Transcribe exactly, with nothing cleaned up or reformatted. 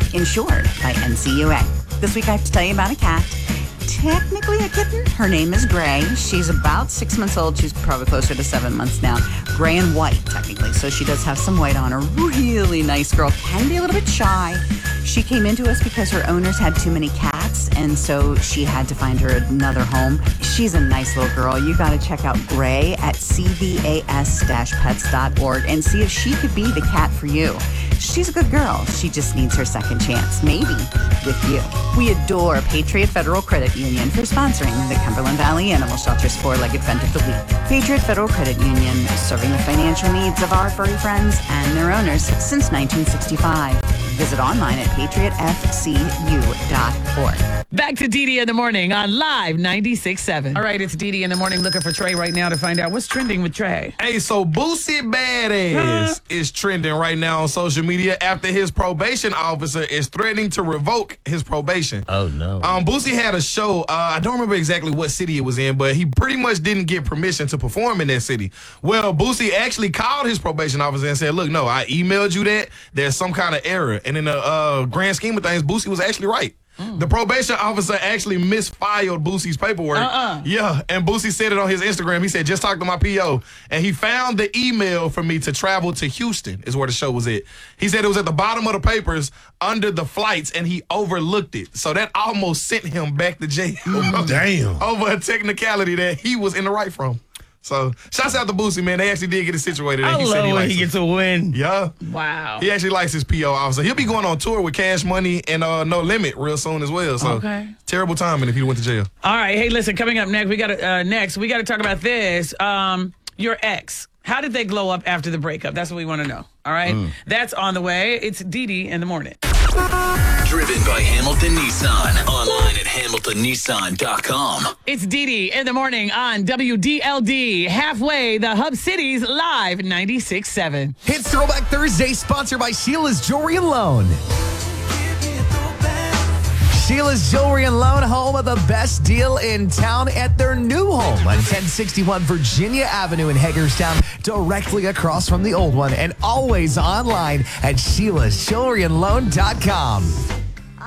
insured by N C U A. This week I have to tell you about a cat. Technically a kitten. Her name is Gray. She's about six months old. She's probably closer to seven months now. Gray and white, technically. So she does have some white on her. Really nice girl. Can be a little bit shy. She came into us because her owners had too many cats, and so she had to find her another home. She's a nice little girl. You got to check out Gray at c v a s dash pets dot org and see if she could be the cat for you. She's a good girl. She just needs her second chance, maybe with you. We adore Patriot Federal Credit Union for sponsoring the Cumberland Valley Animal Shelter's Four-Legged Friend of the Week. Patriot Federal Credit Union, serving the financial needs of our furry friends and their owners since nineteen sixty-five. Visit online at patriot f c u dot org. Back to Dee Dee in the Morning on Live ninety-six point seven. All right, it's Dee Dee in the Morning looking for Trey right now to find out what's trending with Trey. Hey, so Boosie Badass Huh? is trending right now on social media after his probation officer is threatening to revoke his probation. Oh, no. Um, Boosie had a show. Uh, I don't remember exactly what city it was in, but he pretty much didn't get permission to perform in that city. Well, Boosie actually called his probation officer and said, look, no, I emailed you that. There's some kind of error. And in the uh, grand scheme of things, Boosie was actually right. Mm. The probation officer actually misfiled Boosie's paperwork. Uh-uh. Yeah, and Boosie said it on his Instagram. He said, just talk to my P O. And he found the email for me to travel to Houston is where the show was at. He said it was at the bottom of the papers under the flights, and he overlooked it. So that almost sent him back to jail. Damn. Over a technicality that he was in the right from. So, shouts out to Boosie, man. They actually did get it situated. I and he love said he when likes he it. gets a win. Yeah. Wow. He actually likes his P O officer. He'll be going on tour with Cash Money and uh, No Limit real soon as well. So, Okay. terrible timing if he went to jail. All right. Hey, listen, coming up next, we got to uh, next, we got to talk about this. Um, your ex. How did they glow up after the breakup? That's what we want to know. All right. That's on the way. It's Dee Dee in the Morning. Driven by Hamilton Nissan. Online at hamilton nissan dot com. It's Dee Dee in the Morning on W D L D. Halfway, the Hub Cities Live ninety-six point seven. It's Throwback Thursday, sponsored by Sheila's Jewelry and Loan. Sheila's Jewelry and Loan, home of the best deal in town at their new home on ten sixty-one Virginia Avenue in Hagerstown, directly across from the old one, and always online at sheilas jewelry and loan dot com.